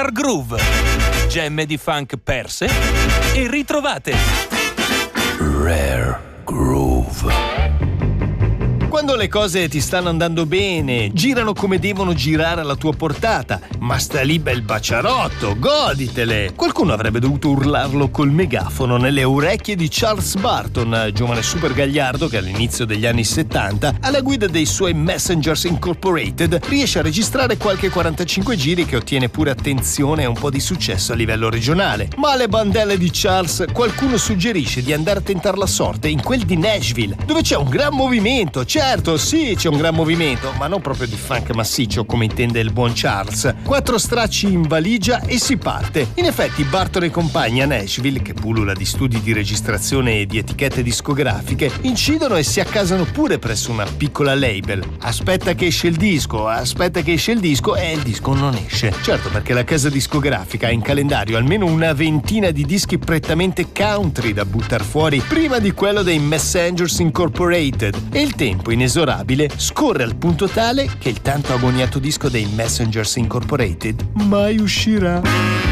Rare Groove, gemme di funk perse e ritrovate. Rare Groove. Quando le cose ti stanno andando bene, girano come devono girare alla tua portata, ma sta lì bel baciarotto, goditele! Qualcuno avrebbe dovuto urlarlo col megafono nelle orecchie di Charles Barton, giovane super gagliardo che all'inizio degli anni 70, alla guida dei suoi Messengers Incorporated, riesce a registrare qualche 45 giri che ottiene pure attenzione e un po' di successo a livello regionale. Ma alle bandelle di Charles qualcuno suggerisce di andare a tentare la sorte in quel di Nashville, dove c'è un gran movimento. Certo, sì, c'è un gran movimento, ma non proprio di funk massiccio come intende il buon Charles. 4 stracci in valigia e si parte. In effetti Barton e compagni a Nashville, che pullula di studi di registrazione e di etichette discografiche, incidono e si accasano pure presso una piccola label. Aspetta che esce il disco e il disco non esce. Certo, perché la casa discografica ha in calendario almeno una ventina di dischi prettamente country da buttar fuori prima di quello dei Messengers Incorporated, e il tempo inesorabile scorre al punto tale che il tanto agoniato disco dei Messengers Incorporated mai uscirà.